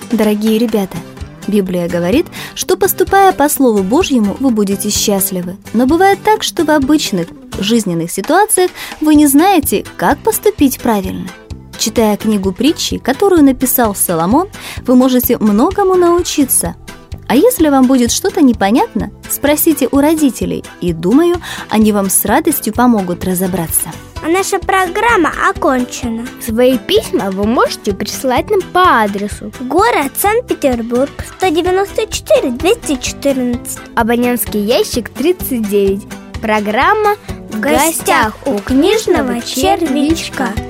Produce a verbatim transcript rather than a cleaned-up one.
Дорогие ребята, Библия говорит, что, поступая по Слову Божьему, вы будете счастливы. Но бывает так, что в обычных жизненных ситуациях вы не знаете, как поступить правильно. Читая книгу притчи, которую написал Соломон, вы можете многому научиться. А если вам будет что-то непонятно, спросите у родителей, и, думаю, они вам с радостью помогут разобраться. А наша программа окончена. Свои письма вы можете присылать нам по адресу: город Санкт-Петербург, сто девяносто четыре двести четырнадцать, абонентский ящик тридцать девять. Программа «В гостях у книжного червячка».